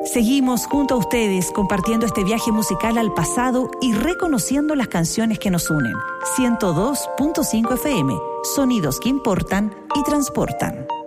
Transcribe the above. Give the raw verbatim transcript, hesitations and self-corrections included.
Seguimos junto a ustedes compartiendo este viaje musical al pasado y reconociendo las canciones que nos unen. ciento dos punto cinco F M, sonidos que importan y transportan.